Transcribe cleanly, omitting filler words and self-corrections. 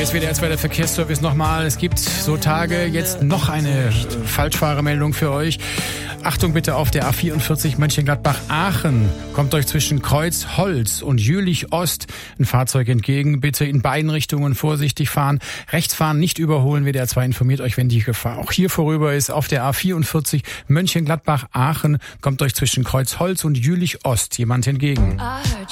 Hier ist WDR 2 der Verkehrsservice nochmal. Es gibt so Tage, jetzt noch eine Falschfahrermeldung für euch. Achtung bitte auf der A44 Mönchengladbach-Aachen. Kommt euch zwischen Kreuzholz und Jülich-Ost ein Fahrzeug entgegen. Bitte in beiden Richtungen vorsichtig fahren. Rechts fahren, nicht überholen. WDR 2 informiert euch, wenn die Gefahr auch hier vorüber ist. Auf der A44 Mönchengladbach-Aachen kommt euch zwischen Kreuzholz und Jülich-Ost jemand entgegen.